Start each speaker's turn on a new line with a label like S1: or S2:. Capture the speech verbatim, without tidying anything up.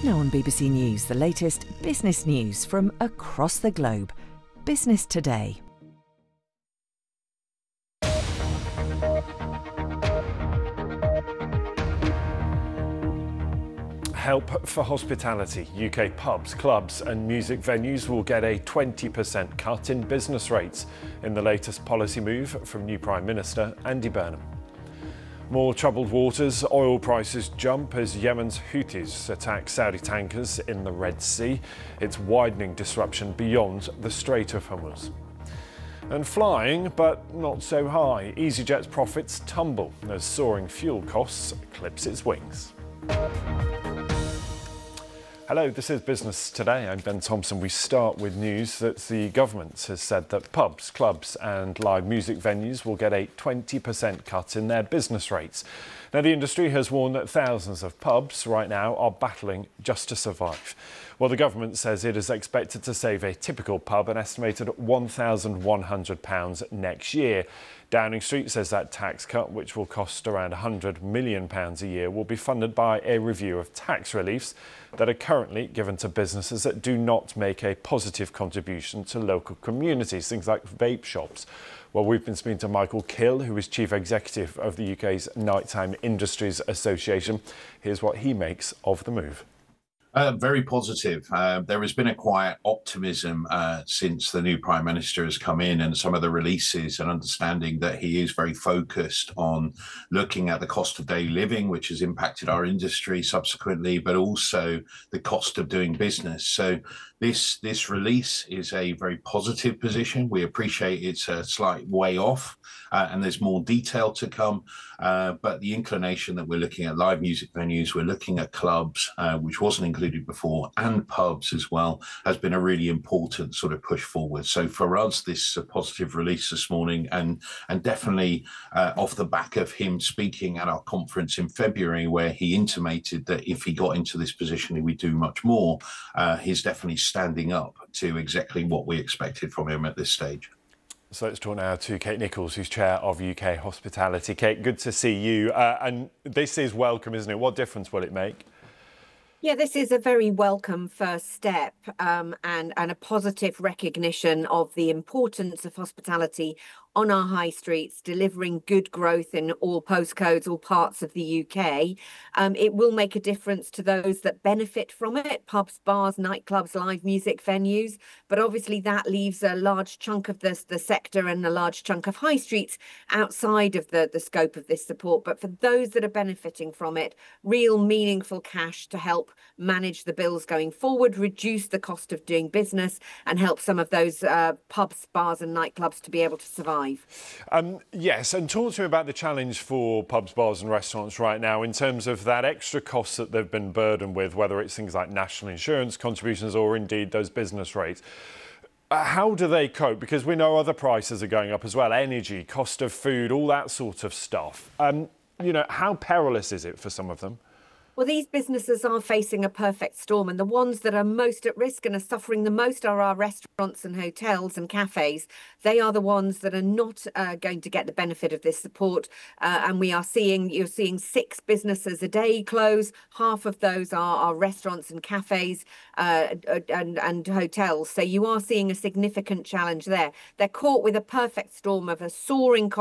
S1: Now on B B C News, the latest business news from across the globe. Business Today.
S2: Help for hospitality. U K pubs, clubs and music venues will get a twenty percent cut in business rates in the latest policy move from new Prime Minister Andy Burnham. More troubled waters, oil prices jump as Yemen's Houthis attack Saudi tankers in the Red Sea. It's widening disruption beyond the Strait of Hormuz. And flying, but not so high. EasyJet's profits tumble as soaring fuel costs clips its wings. Hello, this is Business Today. I'm Ben Thompson. We start with news that the government has said that pubs, clubs and live music venues will get a twenty percent cut in their business rates. Now, the industry has warned that thousands of pubs right now are battling just to survive. Well, the government says it is expected to save a typical pub an estimated one thousand one hundred pounds next year. Downing Street says that tax cut, which will cost around one hundred million pounds a year, will be funded by a review of tax reliefs that are currently given to businesses that do not make a positive contribution to local communities, things like vape shops. Well, we've been speaking to Michael Kill, who is Chief Executive of the U K's Nighttime Industries Association. Here's what he makes of the move.
S3: Uh, very positive. Uh, there has been a quiet optimism uh, since the new Prime Minister has come in, and some of the releases and understanding that he is very focused on looking at the cost of daily living, which has impacted our industry subsequently, but also the cost of doing business. So this this release is a very positive position. We appreciate it's a slight way off uh, and there's more detail to come. Uh, but the inclination that we're looking at live music venues, we're looking at clubs, uh, which wasn't included before, and pubs as well, has been a really important sort of push forward. So for us, this is a positive release this morning, and and definitely uh, off the back of him speaking at our conference in February, where he intimated that if he got into this position, he would do much more. Uh, he's definitely standing up to exactly what we expected from him at this stage.
S2: So let's talk now to Kate Nichols, who's Chair of U K Hospitality. Kate, good to see you. Uh, and this is welcome, isn't it? What difference will it make?
S4: Yeah, this is a very welcome first step um, and, and a positive recognition of the importance of hospitality on our high streets, delivering good growth in all postcodes, all parts of the U K. Um, it will make a difference to those that benefit from it, pubs, bars, nightclubs, live music venues. But obviously that leaves a large chunk of this, the sector and a large chunk of high streets outside of the, the scope of this support. But for those that are benefiting from it, real meaningful cash to help manage the bills going forward, reduce the cost of doing business and help some of those uh, pubs, bars and nightclubs to be able to survive.
S2: Um, yes, and talk to me about the challenge for pubs, bars and restaurants right now in terms of that extra cost that they've been burdened with, whether it's things like national insurance contributions or indeed those business rates. Uh, how do they cope? Because we know other prices are going up as well, energy, cost of food, all that sort of stuff. Um, you know, how perilous is it for some of them?
S4: Well, these businesses are facing a perfect storm, and the ones that are most at risk and are suffering the most are our restaurants and hotels and cafes. They are the ones that are not uh, going to get the benefit of this support. Uh, and we are seeing, you're seeing six businesses a day close. Half of those are, are restaurants and cafes uh, and, and hotels. So you are seeing a significant challenge there. They're caught with a perfect storm of a soaring cost